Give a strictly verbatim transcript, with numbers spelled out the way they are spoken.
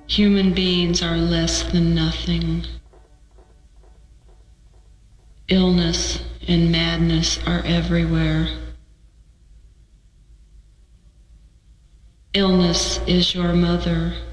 Human beings are less than nothing. Illness and madness are everywhere. Illness is your mother.